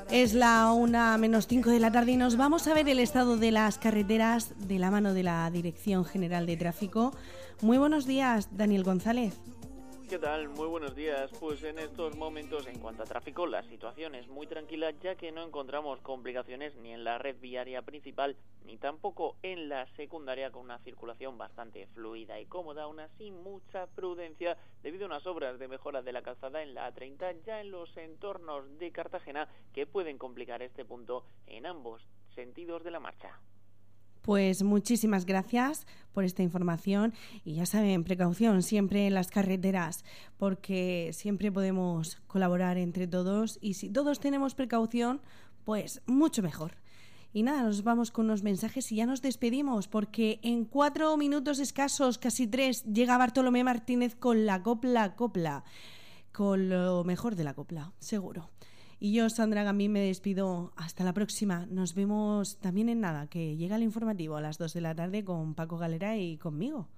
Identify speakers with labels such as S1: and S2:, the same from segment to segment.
S1: Es la 1:05 de la tarde y nos vamos a ver el estado de las carreteras de la mano de la Dirección General de Tráfico. Muy buenos días, Daniel González.
S2: ¿Qué tal? Muy buenos días. Pues en estos momentos, en cuanto a tráfico, la situación es muy tranquila, ya que no encontramos complicaciones ni en la red viaria principal, ni tampoco en la secundaria, con una circulación bastante fluida y cómoda, aún así mucha prudencia debido a unas obras de mejora de la calzada en la A30, ya en los entornos de Cartagena, que pueden complicar este punto en ambos sentidos de la marcha.
S1: Pues muchísimas gracias por esta información y ya saben, precaución siempre en las carreteras, porque siempre podemos colaborar entre todos y si todos tenemos precaución, pues mucho mejor. Y nada, nos vamos con unos mensajes y ya nos despedimos, porque en 4 minutos escasos, casi 3, llega Bartolomé Martínez con la copla, con lo mejor de la copla, seguro. Y yo, Sandra Gambín, me despido. Hasta la próxima. Nos vemos también en nada, que llega el informativo a las 2 de la tarde con Paco Galera y conmigo.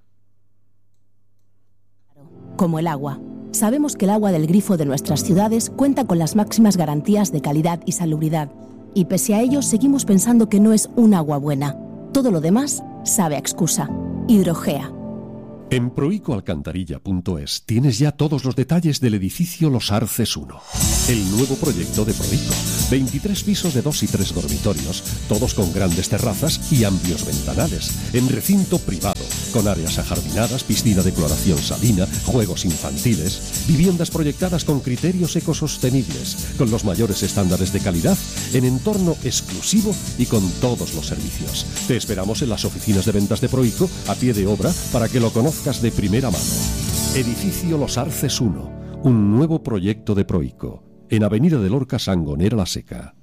S3: Como el agua. Sabemos que el agua del grifo de nuestras ciudades cuenta con las máximas garantías de calidad y salubridad. Y pese a ello, seguimos pensando que no es un agua buena. Todo lo demás sabe a excusa. Hidrogea.
S4: En proicoalcantarilla.es tienes ya todos los detalles del edificio Los Arces 1. El nuevo proyecto de Proico. 23 pisos de 2 y 3 dormitorios, todos con grandes terrazas y amplios ventanales, en recinto privado, con áreas ajardinadas, piscina de cloración salina, juegos infantiles, viviendas proyectadas con criterios ecosostenibles, con los mayores estándares de calidad, en entorno exclusivo y con todos los servicios. Te esperamos en las oficinas de ventas de Proico, a pie de obra, para que lo conozcas de primera mano. Edificio Los Arces 1, un nuevo proyecto de Proico, en Avenida de Lorca, Sangonera la Seca.